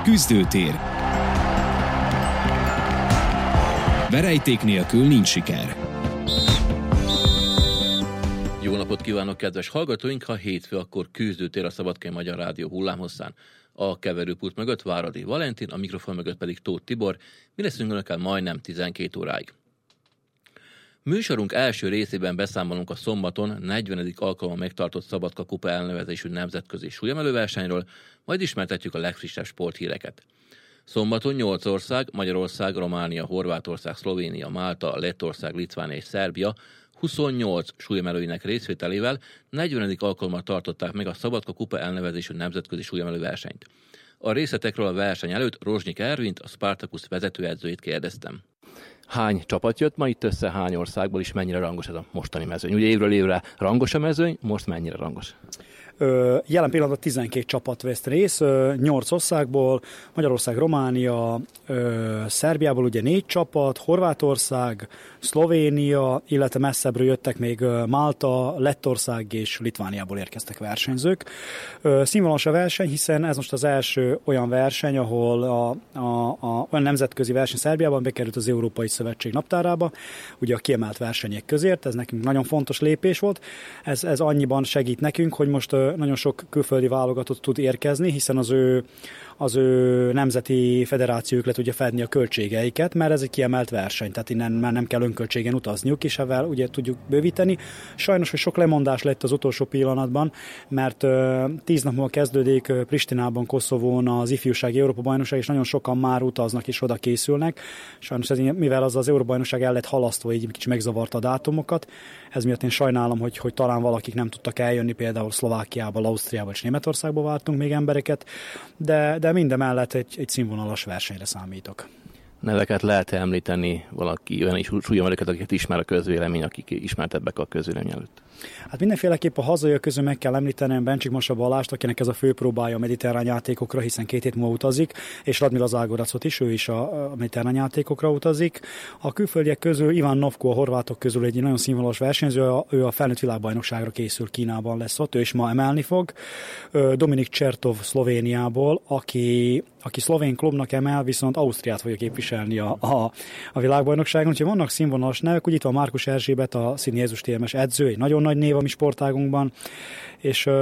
Küzdőtér. Verejték nélkül nincs siker. Jó napot kívánok, kedves hallgatóink! Ha hétfő, akkor Küzdőtér a Szabadkai Magyar Rádió hullámhosszán. A keverőpult mögött Váradi Valentin, a mikrofon mögött pedig Tóth Tibor. Mi leszünk önökkel majdnem 12 óráig. Műsorunk első részében beszámolunk a szombaton 40. alkalommal megtartott Szabadka Kupa elnevezésű nemzetközi súlyemelőversenyről, majd ismertetjük a legfrissebb sporthíreket. Szombaton 8 ország, Magyarország, Románia, Horvátország, Szlovénia, Málta, Lettország, Litvánia és Szerbia 28 súlyemelőinek részvételével 40. alkalommal tartották meg a Szabadka Kupa elnevezésű nemzetközi súlyemelőversenyt. A részletekről a verseny előtt Rozsnyik Ervint, a Spartacus vezetőedzőjét kérdeztem. Hány csapat jött ma itt össze, hány országból, és mennyire rangos ez a mostani mezőny? Ugye évről évre rangos a mezőny, most mennyire rangos? Jelen pillanatban 12 csapat vesz részt, 8 országból, Magyarország, Románia, Szerbiából ugye 4 csapat, Horvátország, Szlovénia, illetve messzebbről jöttek még Málta, Lettország és Litvániából érkeztek versenyzők. Színvonalas a verseny, hiszen ez most az első olyan verseny, ahol olyan nemzetközi verseny Szerbiában bekerült az Európai Szövetség naptárába, ugye a kiemelt versenyek közért, ez nekünk nagyon fontos lépés volt. Ez annyiban segít nekünk, hogy most nagyon sok külföldi válogatott tud érkezni, hiszen az ő nemzeti federációk le tudja fedni a költségeiket, mert ez egy kiemelt verseny, tehát innen már nem kell önköltségen utazniuk, és ezzel ugye tudjuk bővíteni. Sajnos, hogy sok lemondás lett az utolsó pillanatban, mert 10 nap múlva kezdődik Pristinában, Koszovón az ifjúsági Európa-bajnokság, és nagyon sokan már utaznak és oda készülnek. Sajnos ez, mivel az Európa-bajnokság el lett halasztva, így kicsit megzavarta a dátumokat, ez miatt én sajnálom, hogy talán valakik nem tudtak eljönni, például Szlovákiába, Ausztriába és Németországba vártunk még embereket, de mindemellett egy színvonalas versenyre számítok. Neveket lehet említeni valaki, olyan súlyemelőket, akiket ismer a közvélemény, akik ismertebbek a közvélemény előtt? Hát mindenféleképp a hazaiak közül meg kell említenem Bencsik Masa Balást, akinek ez a fő próbája a mediterrán játékokra, hiszen 2 hét múlva utazik, és Radmila Zágoracot is, ő is a mediterrán játékokra utazik. A külföldiek közül Iván Novko, a horvátok közül egy nagyon színvonalas versenyző, ő a felnőtt világbajnokságra készül, Kínában lesz ott, ő is ma emelni fog. Dominik Csertov Szlovéniából, aki szlovén klubnak emel, viszont Ausztriát fogja képviselni a világbajnokságon, úgyhogy vannak színvonalas nevek, úgy itt van Márkus Erzsébet, a Színi Jézus TMS edző, egy nagyon nagy név a mi sportágunkban, és